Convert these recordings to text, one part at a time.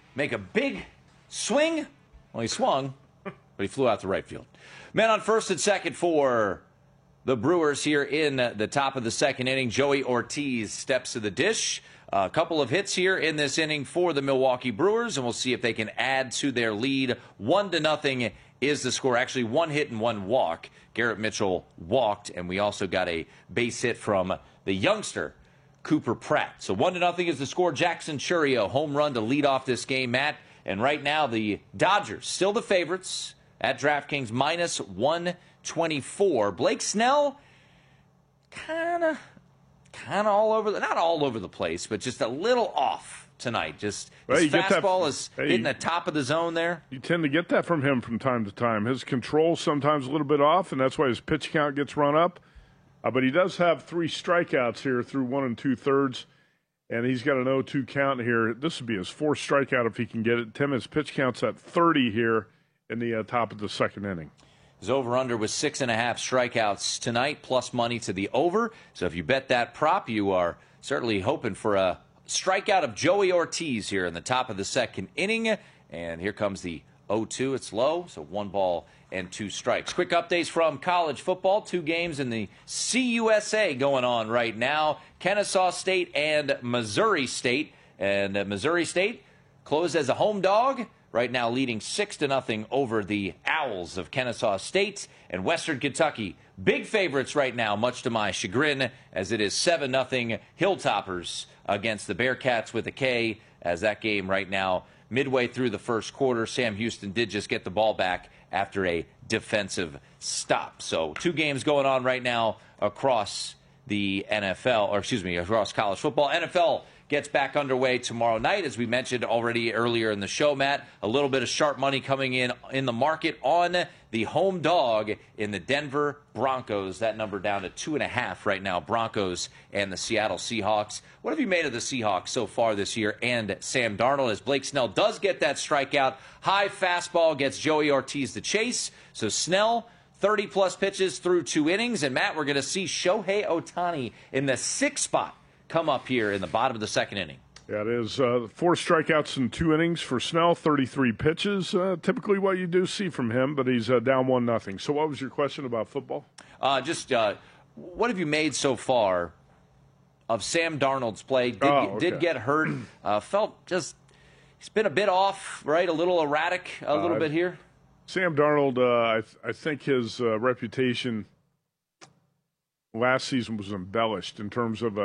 make a big swing. Well, he swung, but he flew out to right field. Men on first and second for the Brewers here in the top of the second inning. Joey Ortiz steps to the dish. A couple of hits here in this inning for the Milwaukee Brewers, and we'll see if they can add to their lead. 1-0 is the score. Actually, 1 hit and 1 walk. Garrett Mitchell walked, and we also got a base hit from the youngster, Cooper Pratt. So 1-0 is the score. Jackson Chourio, home run to lead off this game, Matt. And right now, the Dodgers, still the favorites at DraftKings, minus 124. Blake Snell, kind of all over, not all over the place, but just a little off tonight. Just his fastball is hitting the top of the zone there. You tend to get that from him from time to time. His control sometimes a little bit off, and that's why his pitch count gets run up. But he does have 3 strikeouts here through 1 2/3, and he's got an 0-2 count here. This would be his 4th strikeout if he can get it. Tim, his pitch count's at 30 here in the top of the second inning. His over-under was 6.5 strikeouts tonight, plus money to the over. So if you bet that prop, you are certainly hoping for a strikeout of Joey Ortiz here in the top of the second inning. And here comes the 0-2. It's low, so 1 ball and 2 strikes. Quick updates from college football. 2 games in the CUSA going on right now. Kennesaw State and Missouri State. And Missouri State closed as a home dog, right now leading 6-0 over the Owls of Kennesaw State. And Western Kentucky, big favorites right now, much to my chagrin, as it is 7-0 Hilltoppers against the Bearcats with a K, as that game right now, midway through the first quarter, Sam Houston did just get the ball back after a defensive stop. So 2 games going on right now across the NFL, or excuse me, across college football. NFL gets back underway tomorrow night, as we mentioned already earlier in the show, Matt. A little bit of sharp money coming in the market on the home dog in the Denver Broncos. That number down to 2.5 right now, Broncos and the Seattle Seahawks. What have you made of the Seahawks so far this year and Sam Darnold, as Blake Snell does get that strikeout? High fastball gets Joey Ortiz the chase. So Snell, 30-plus pitches through 2 innings. And, Matt, we're going to see Shohei Ohtani in the 6th spot come up here in the bottom of the second inning. Yeah, it is 4 strikeouts in 2 innings for Snell, 33 pitches. Typically what you do see from him, but he's down 1-0. So what was your question about football? What have you made so far of Sam Darnold's play? Did get hurt. Felt just he's been a bit off, right? A little erratic a little bit here. Sam Darnold, I think his reputation last season was embellished in terms of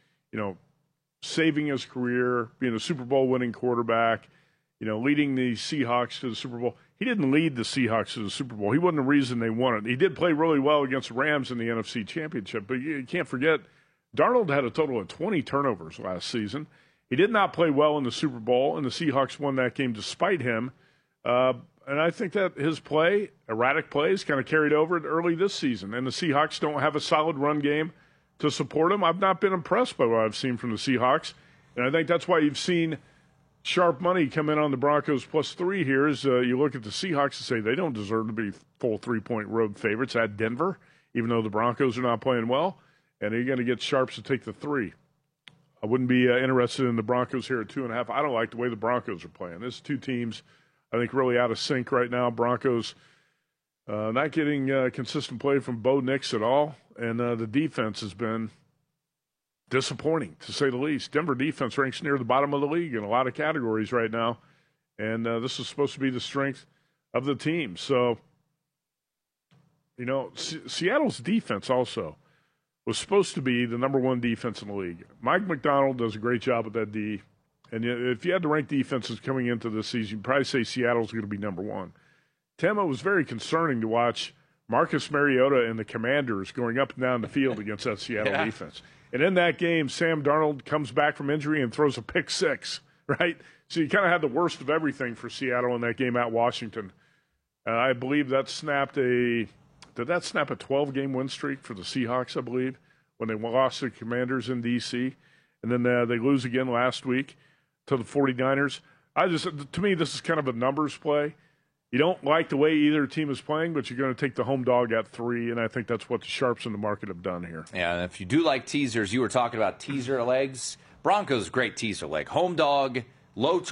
saving his career, being a Super Bowl winning quarterback, leading the Seahawks to the Super Bowl. He didn't lead the Seahawks to the Super Bowl. He wasn't the reason they won it. He did play really well against the Rams in the NFC Championship, but you can't forget Darnold had a total of 20 turnovers last season. He did not play well in the Super Bowl, and the Seahawks won that game despite him. And I think that his play, erratic plays, kind of carried over early this season. And the Seahawks don't have a solid run game to support him. I've not been impressed by what I've seen from the Seahawks. And I think that's why you've seen sharp money come in on the Broncos +3 here. Is you look at the Seahawks and say they don't deserve to be full 3-point road favorites at Denver, even though the Broncos are not playing well. And you're going to get sharps to take the 3. I wouldn't be interested in the Broncos here at 2.5. I don't like the way the Broncos are playing. There's 2 teams, I think, really out of sync right now. Broncos not getting consistent play from Bo Nix at all, and the defense has been disappointing, to say the least. Denver defense ranks near the bottom of the league in a lot of categories right now, and this is supposed to be the strength of the team. So, Seattle's defense also was supposed to be the number 1 defense in the league. Mike McDonald does a great job with that D. And if you had to rank defenses coming into this season, you'd probably say Seattle's going to be number 1. Tim, it was very concerning to watch Marcus Mariota and the Commanders going up and down the field against that Seattle defense. And in that game, Sam Darnold comes back from injury and throws a pick 6, right? So you kind of had the worst of everything for Seattle in that game at Washington. I believe that snapped did that snap a 12-game win streak for the Seahawks, I believe, when they lost to the Commanders in D.C.? And then they lose again last week to the 49ers. To me, this is kind of a numbers play. You don't like the way either team is playing, but you're going to take the home dog at 3, and I think that's what the sharps in the market have done here. Yeah, and if you do like teasers, you were talking about teaser legs. Broncos, great teaser leg. Home dog, low